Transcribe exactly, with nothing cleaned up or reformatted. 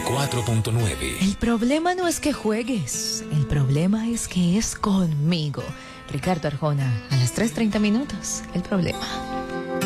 cuatro punto nueve. El problema no es que juegues, el problema es que es conmigo. Ricardo Arjona, a las tres treinta minutos, el problema.